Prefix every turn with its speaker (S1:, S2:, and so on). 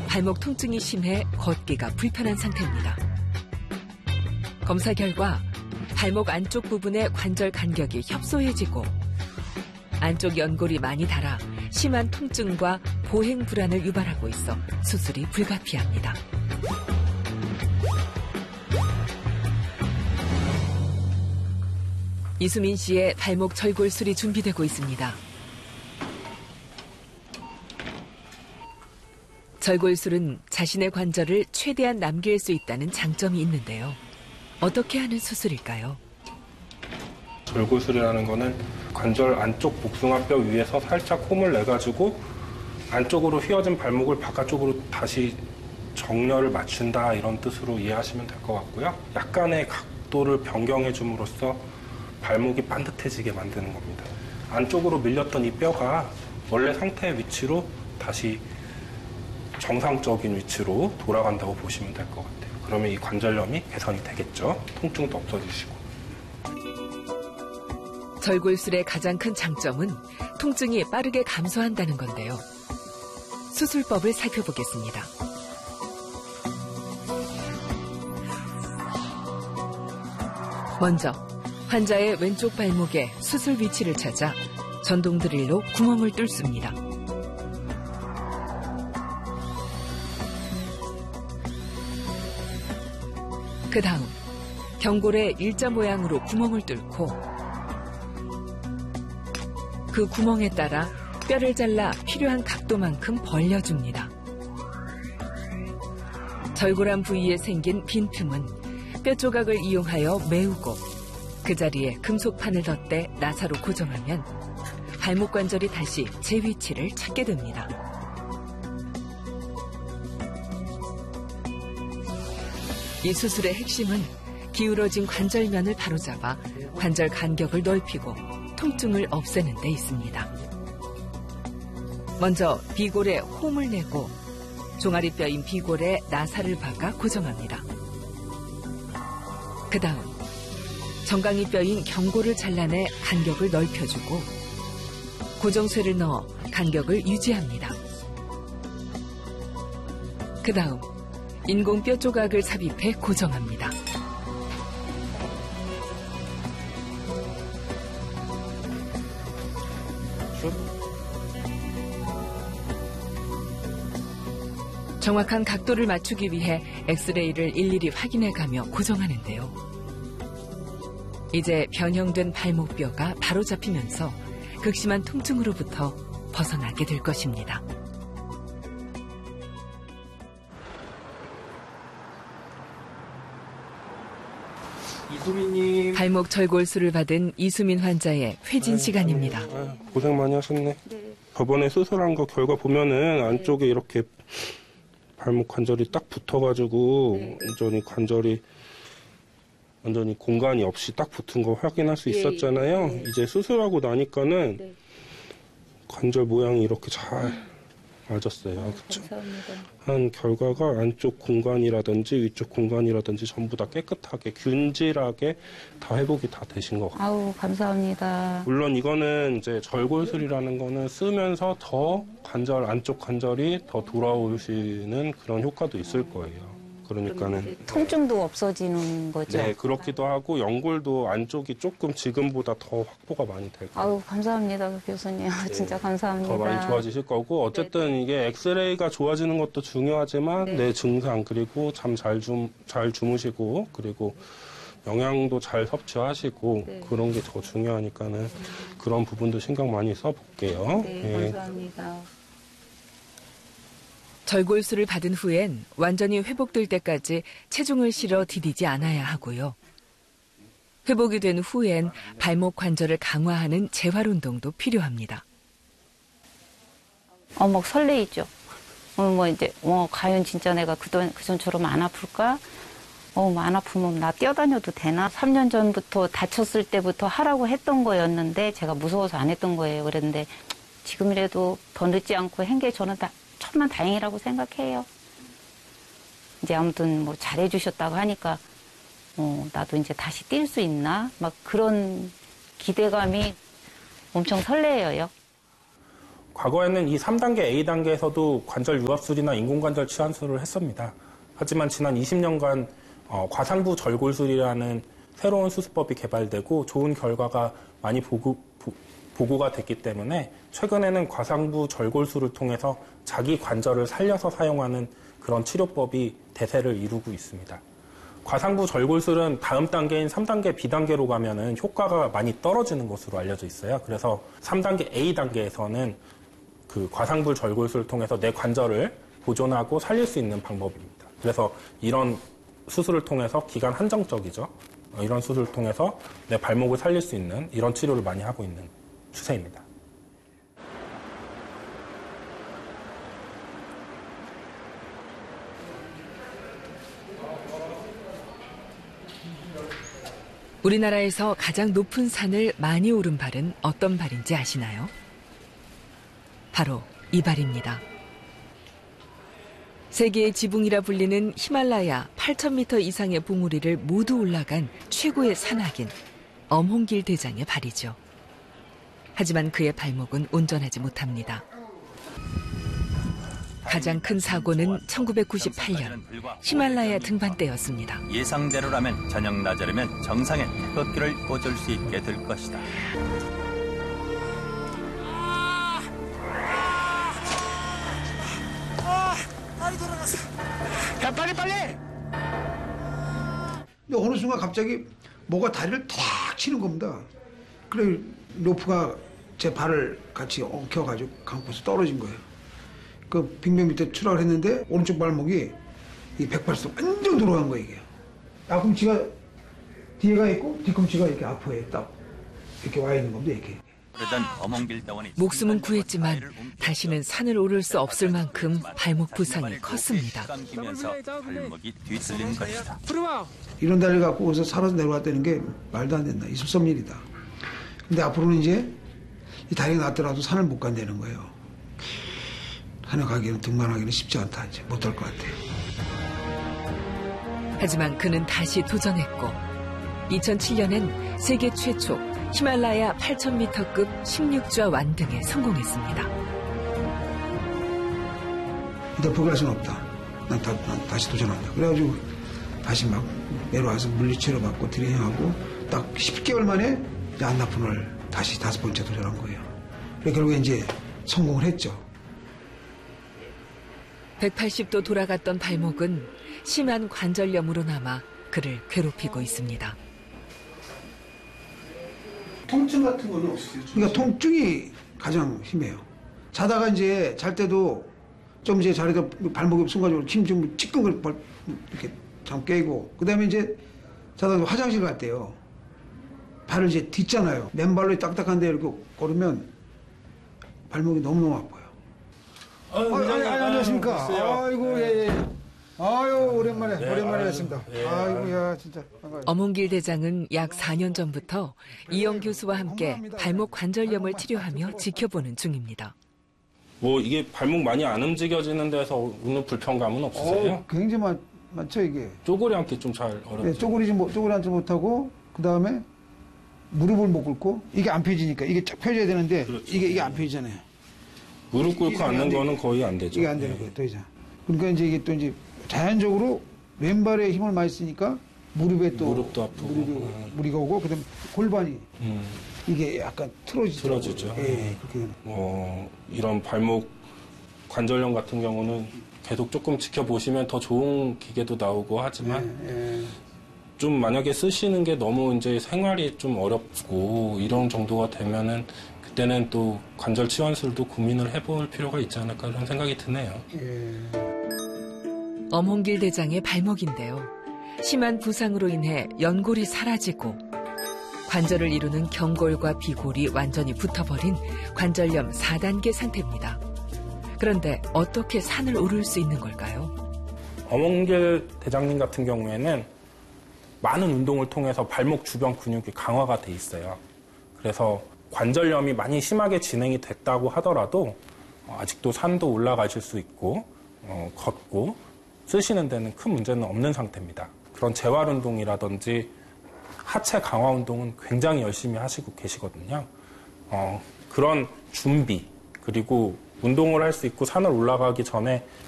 S1: 발목 통증이 심해 걷기가 불편한 상태입니다. 검사 결과 발목 안쪽 부분의 관절 간격이 협소해지고 안쪽 연골이 많이 닳아 심한 통증과 보행 불안을 유발하고 있어 수술이 불가피합니다. 이수민 씨의 발목 절골술이 준비되고 있습니다. 절골술은 자신의 관절을 최대한 남길 수 있다는 장점이 있는데요. 어떻게 하는 수술일까요?
S2: 절골술이라는 거는 관절 안쪽 복숭아뼈 위에서 살짝 홈을 내가지고 안쪽으로 휘어진 발목을 바깥쪽으로 다시 정렬을 맞춘다 이런 뜻으로 이해하시면 될 것 같고요. 약간의 각도를 변경해 줌으로써 발목이 반듯해지게 만드는 겁니다. 안쪽으로 밀렸던 이 뼈가 원래 상태의 위치로 다시 정상적인 위치로 돌아간다고 보시면 될 것 같아요. 그러면 이 관절염이 개선이 되겠죠. 통증도 없어지시고.
S1: 절골술의 가장 큰 장점은 통증이 빠르게 감소한다는 건데요. 수술법을 살펴보겠습니다. 먼저 환자의 왼쪽 발목에 수술 위치를 찾아 전동 드릴로 구멍을 뚫습니다. 그 다음 경골에 일자 모양으로 구멍을 뚫고 그 구멍에 따라 뼈를 잘라 필요한 각도만큼 벌려줍니다. 절골한 부위에 생긴 빈틈은 뼈 조각을 이용하여 메우고 그 자리에 금속판을 덧대 나사로 고정하면 발목 관절이 다시 제 위치를 찾게 됩니다. 이 수술의 핵심은 기울어진 관절면을 바로잡아 관절 간격을 넓히고 통증을 없애는 데 있습니다. 먼저 비골에 홈을 내고 종아리뼈인 비골에 나사를 박아 고정합니다. 그 다음 정강이 뼈인 경골을 잘라내 간격을 넓혀주고 고정쇠를 넣어 간격을 유지합니다. 그 다음 인공뼈 조각을 삽입해 고정합니다. 정확한 각도를 맞추기 위해 엑스레이를 일일이 확인해가며 고정하는데요. 이제 변형된 발목뼈가 바로 잡히면서 극심한 통증으로부터 벗어나게 될 것입니다.
S2: 이수민님.
S1: 발목 절골술을 받은 이수민 환자의 회진 시간입니다.
S2: 고생 많이 하셨네. 네. 저번에 수술한 거 결과 보면은 안쪽에 이렇게 발목 관절이 딱 붙어가지고 완전히 공간이 없이 딱 붙은 거 확인할 수 있었잖아요. 이제 수술하고 나니까는 관절 모양이 이렇게 잘 맞았어요. 그렇죠?
S3: 감사합니다.
S2: 한 결과가 안쪽 공간이라든지 위쪽 공간이라든지 전부 다 깨끗하게 균질하게 다 회복이 다 되신 것 같아요.
S3: 아우 감사합니다.
S2: 물론 이거는 이제 절골술이라는 거는 쓰면서 더 관절 안쪽 관절이 더 돌아오시는 그런 효과도 있을 거예요. 그러니까는
S3: 통증도 없어지는 거죠?
S2: 네, 그렇기도 하고 연골도 안쪽이 조금 지금보다 더 확보가 많이 될 거예요.
S3: 아우 감사합니다 교수님.
S2: 네,
S3: 진짜 감사합니다.
S2: 더 많이 좋아지실 거고 어쨌든 이게 엑스레이가 좋아지는 것도 중요하지만 내 증상 그리고 잠 잘 주무시고 그리고 영양도 잘 섭취하시고 그런 게 더 중요하니까는 그런 부분도 신경 많이 써볼게요.
S3: 네, 감사합니다.
S1: 절골술을 받은 후엔 완전히 회복될 때까지 체중을 실어 디디지 않아야 하고요. 회복이 된 후엔 발목 관절을 강화하는 재활 운동도 필요합니다.
S3: 막 설레이죠. 과연 진짜 내가 그전처럼 안 아플까? 안 아프면 나 뛰어다녀도 되나? 3년 전부터 다쳤을 때부터 하라고 했던 거였는데 제가 무서워서 안 했던 거예요. 그랬는데 지금이라도 더 늦지 않고 한 게 저는 천만 다행이라고 생각해요. 이제 아무튼 잘해주셨다고 하니까 나도 이제 다시 뛸 수 있나? 막 그런 기대감이 엄청 설레어요.
S2: 과거에는 이 3단계 A단계에서도 관절 유압술이나 인공관절 치환술을 했습니다. 하지만 지난 20년간 과상부 절골술이라는 새로운 수술법이 개발되고 좋은 결과가 많이 보고가 됐기 때문에 최근에는 과상부 절골술을 통해서 자기 관절을 살려서 사용하는 그런 치료법이 대세를 이루고 있습니다. 과상부 절골술은 다음 단계인 3단계 B단계로 가면은 효과가 많이 떨어지는 것으로 알려져 있어요. 그래서 3단계 A단계에서는 그 과상부 절골술을 통해서 내 관절을 보존하고 살릴 수 있는 방법입니다. 그래서 이런 수술을 통해서 기간 한정적이죠. 이런 수술을 통해서 내 발목을 살릴 수 있는 이런 치료를 많이 하고 있는 추세입니다.
S1: 우리나라에서 가장 높은 산을 많이 오른 발은 어떤 발인지 아시나요? 바로 이 발입니다. 세계의 지붕이라 불리는 히말라야 8,000m 이상의 봉우리를 모두 올라간 최고의 산악인 엄홍길 대장의 발이죠. 하지만 그의 발목은 온전하지 못합니다. 가장 큰 사고는 1998년 히말라야 등반 때였습니다.
S4: 예상대로라면 저녁 낮이라면 정상의 태극기를 꽂을 수 있게 될 것이다.
S5: 다리 돌아갔어. 야, 빨리! 근데 어느 순간 갑자기 뭐가 다리를 탁 치는 겁니다. 그래 로프가 제 발을 같이 엉켜가지고 감고서 떨어진 거예요. 그 빙벽 밑에 추락을 했는데 오른쪽 발목이 이 180도 완전 돌아간 거예요, 이게. 앞꿈치가 뒤에가 있고 뒤꿈치가 이렇게 앞에 딱 이렇게 와 있는 겁니다, 이렇게.
S1: 목숨은 구했지만 다시는 산을 오를 수 없을 만큼 발목 부상이 컸습니다.
S4: 발목이 뒤틀린 것이다.
S5: 이런 다리를 갖고 거기서 살아서 내려왔다는 게 말도 안 된다. 있을 수 없는 일이다. 근데 앞으로는 이제 이 다리가 낫더라도 산을 못 간다는 거예요. 산에 가기는 등반하기는 쉽지 않다. 이제 못할 것 같아요.
S1: 하지만 그는 다시 도전했고 2007년엔 세계 최초 히말라야 8,000m급 16좌 완등에 성공했습니다.
S5: 이제 포기할 수는 없다. 난 다시 도전한다. 그래가지고 다시 막 내려와서 물리치료 받고 트레이닝하고 딱 10개월 만에 안나푼을 다시 5번째 도전한 거예요. 그래서 결국에 이제 성공을 했죠.
S1: 180도 돌아갔던 발목은 심한 관절염으로 남아 그를 괴롭히고 있습니다.
S5: 통증 같은 거는 없어요? 그러니까 통증이 가장 심해요. 자다가 이제 잘 때도 좀 이제 자리가 발목이 순간적으로 힘 좀 찌끈 이렇게 잠 깨고 그다음에 이제 자다가 화장실 갈 때요. 발을 이제 딛잖아요. 맨발로 딱딱한데 이렇게 걸으면 발목이 너무너무 아파요. 안녕하십니까. 아이고, 예. 아유, 오랜만에 뵙습니다. 아이고, 야, 진짜. 반가워요.
S1: 엄홍길 대장은 약 4년 전부터 이영 교수와 함께 발목 관절염을 치료하며 지켜보는 중입니다.
S2: 뭐 이게 발목 많이 안 움직여지는 데서 오는 불편감은 없으세요?
S5: 굉장히 많죠, 이게.
S2: 쪼그리 앉기 좀 잘 어렵죠.
S5: 네, 쪼그리 앉지 못하고, 그 다음에 무릎을 못 꿇고, 이게 안 펴지니까, 이게 쫙 펴져야 되는데,
S2: 그렇죠.
S5: 이게 안 펴지잖아요.
S2: 무릎 꿇고 앉는 거는 거의 안 되죠.
S5: 이게 안 되는 거예요, 더 이상. 그러니까 이제 이게 또 이제 자연적으로 왼발에 힘을 많이 쓰니까 무릎에 또
S2: 무릎도 아프고
S5: 무리가 오고 그다음에 골반이 이게 약간
S2: 틀어지죠.
S5: 예, 그렇게.
S2: 이런 발목 관절염 같은 경우는 계속 조금 지켜보시면 더 좋은 기계도 나오고 하지만 좀 만약에 쓰시는 게 너무 이제 생활이 좀 어렵고 이런 정도가 되면은 그때는 또 관절 치환술도 고민을 해볼 필요가 있지 않을까 이런 생각이 드네요.
S1: 엄홍길 대장의 발목인데요. 심한 부상으로 인해 연골이 사라지고 관절을 이루는 경골과 비골이 완전히 붙어버린 관절염 4단계 상태입니다. 그런데 어떻게 산을 오를 수 있는 걸까요?
S2: 엄홍길 대장님 같은 경우에는 많은 운동을 통해서 발목 주변 근육이 강화가 돼 있어요. 그래서 관절염이 많이 심하게 진행이 됐다고 하더라도 아직도 산도 올라가실 수 있고 걷고 쓰시는 데는 큰 문제는 없는 상태입니다. 그런 재활 운동이라든지 하체 강화 운동은 굉장히 열심히 하시고 계시거든요. 그런 준비, 그리고 운동을 할 수 있고 산을 올라가기 전에